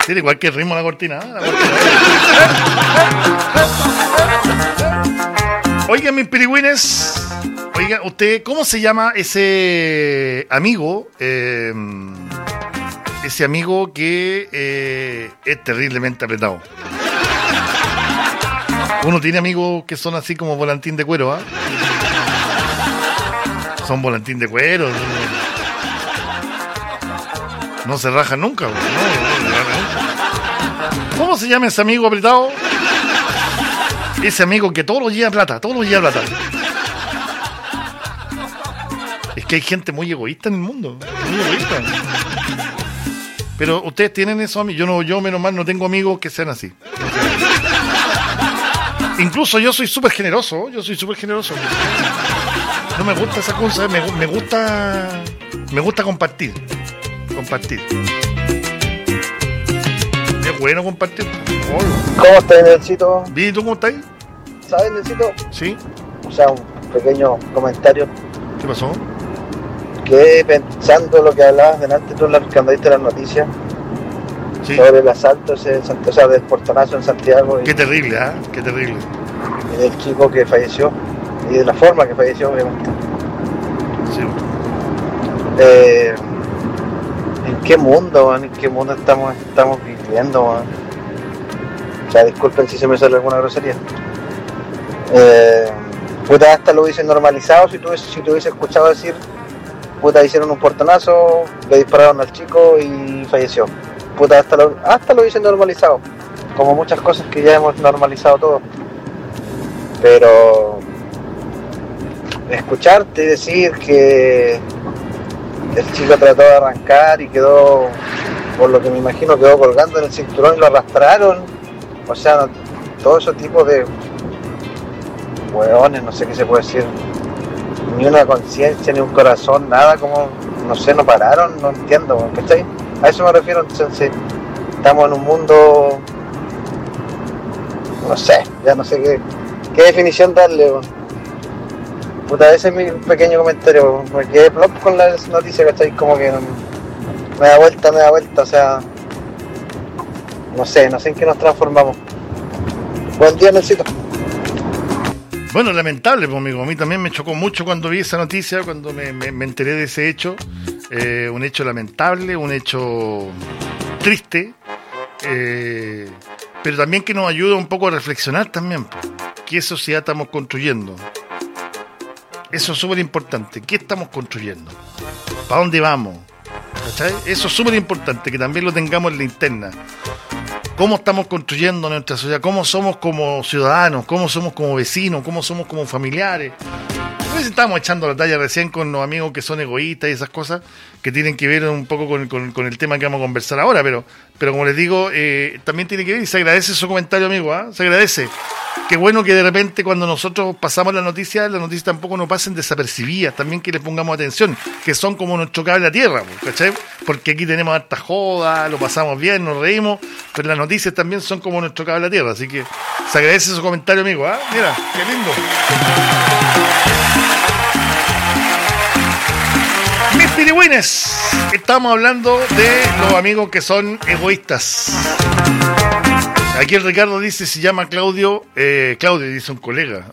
Tiene cualquier ritmo la cortina. Oigan, mis pirigüines. Oiga, usted, ¿cómo se llama ese amigo? Ese amigo que es terriblemente apretado. Uno tiene amigos que son así como volantín de cuero, ¿ah? Son volantín de cuero. No se rajan nunca, ¿no? ¿Cómo se llama ese amigo apretado? Ese amigo que todos los días plata, Es que hay gente muy egoísta en el mundo, muy egoísta. Pero ustedes tienen eso a mí. Yo menos mal no tengo amigos que sean así. Incluso yo soy súper generoso. No me gusta esa cosa. Me gusta compartir. Es bueno compartir. ¿Cómo estás, Nelsito? ¿Y tú cómo estás? ¿Sabes, Nelsito? Sí. O sea, un pequeño comentario. ¿Qué pasó? Que pensando lo que hablabas delante tú cuando diste las noticias, sí, sobre el asalto ese, o sea, del portonazo en Santiago. Qué terrible, ¿ah? Qué terrible. Y del chico que falleció, y de la forma que falleció, obviamente. Sí. ¿En qué mundo, man? ¿En qué mundo estamos viviendo, man? O sea, disculpen si se me sale alguna grosería. Puta, hasta lo hubiese normalizado si te hubiese escuchado decir, puta, hicieron un portonazo, le dispararon al chico y falleció. Puta, hasta lo hubiese normalizado. Como muchas cosas que ya hemos normalizado todo. Pero escucharte decir que el chico trató de arrancar y quedó, por lo que me imagino, quedó colgando en el cinturón y lo arrastraron. O sea, todo ese tipo de hueones, no sé qué se puede decir. Ni una conciencia, ni un corazón, nada, como, no sé, no pararon, no entiendo, ¿cachai? A eso me refiero, entonces, estamos en un mundo, no sé, ya no sé qué definición darle, puta, ese es mi pequeño comentario, me quedé plop con la noticia, ¿cachai? Como que me da vuelta, o sea, no sé en qué nos transformamos. Buen día, Nelsito. Bueno, lamentable, pues, amigo. A mí también me chocó mucho cuando vi esa noticia, cuando me enteré de ese hecho. Un hecho lamentable, un hecho triste, pero también que nos ayuda un poco a reflexionar también, pues. ¿Qué sociedad estamos construyendo? Eso es súper importante. ¿Qué estamos construyendo? ¿Para dónde vamos? ¿Cachai? Eso es súper importante, que también lo tengamos en la interna. ¿Cómo estamos construyendo nuestra sociedad? ¿Cómo somos como ciudadanos? ¿Cómo somos como vecinos? ¿Cómo somos como familiares? Pues estábamos echando la talla recién con los amigos que son egoístas y esas cosas que tienen que ver un poco con el tema que vamos a conversar ahora, pero como les digo, también tiene que ver y se agradece su comentario, amigo, ¿eh? Se agradece. Qué bueno que de repente cuando nosotros pasamos las noticias tampoco nos pasen desapercibidas, también que les pongamos atención, que son como nuestro cable a tierra, ¿cachai? Porque aquí tenemos harta joda, lo pasamos bien, nos reímos, pero las noticias también son como nuestro cable a tierra, así que se agradece su comentario, amigo, ¿eh? Mira, qué lindo. Mis pirigüines, estamos hablando de los amigos que son egoístas. Aquí el Ricardo dice, se llama Claudio. Claudio dice un colega.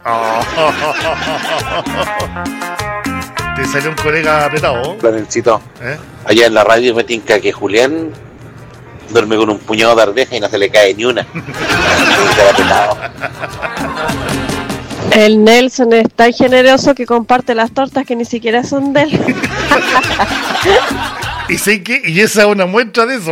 Te salió un colega apretado. Planelcito. Allá en la radio me tinca que Julián duerme con un puñado de arveja y no se le cae ni una. El Nelson es tan generoso que comparte las tortas que ni siquiera son de él. Y sé que, y esa es una muestra de eso.